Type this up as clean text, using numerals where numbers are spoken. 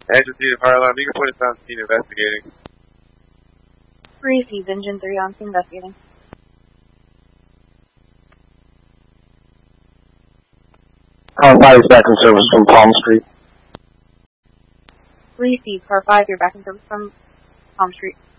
Agency of Fire Alarm, you can put us on scene investigating. Receive Engine 3 on scene investigating. Car 5 is back in service from Palm Street. Receive Car 5, you're back in service from Palm Street.